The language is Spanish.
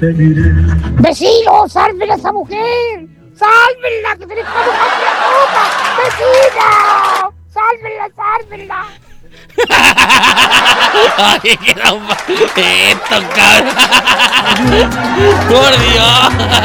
¡Vecino, sálvela a esa mujer! ¡Sálvenla, que tenés que buscar la puta! ¡Vecino! ¡Sálvenla! Oye, que esto, cabrón. Por Dios.